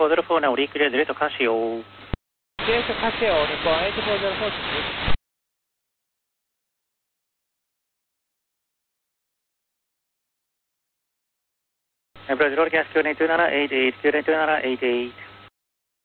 8404 now, reclear direct to Casio. Direct to Casio, report 8404. Brazil gas Q92788, Q92788.